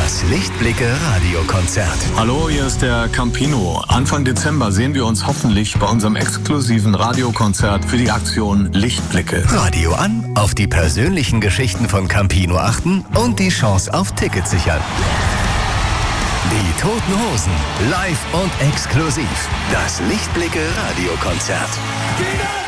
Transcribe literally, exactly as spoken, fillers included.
Das Lichtblicke Radiokonzert. Hallo, hier ist der Campino. Anfang Dezember sehen wir uns hoffentlich bei unserem exklusiven Radiokonzert für die Aktion Lichtblicke. Radio an, auf die persönlichen Geschichten von Campino achten und die Chance auf Tickets sichern. Die Toten Hosen, live und exklusiv. Das Lichtblicke Radiokonzert.